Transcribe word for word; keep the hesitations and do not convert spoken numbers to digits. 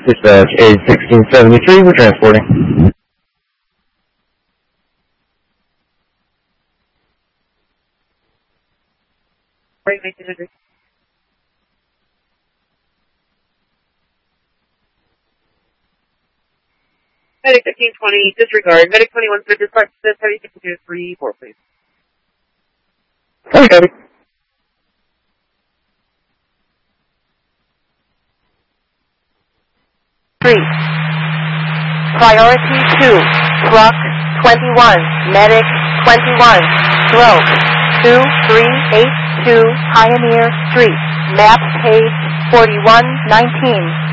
Dispatch A sixteen seventy-three, we're transporting. Medic fifteen twenty, disregard. Medic twenty-one for dispatch, heavy fifty-two three four, please. Okay, copy. Three. Priority two. Truck twenty-one. Medic twenty-one. Stroke two three eight two Pioneer Street. Map page forty-one nineteen.